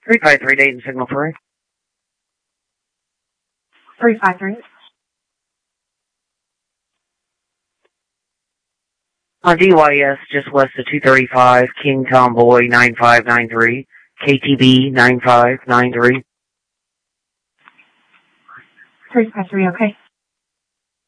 353 Dayton Signal 3. 353. On DYS, just west of 235, King Tomboy 9593, KTB 9593. 353, okay.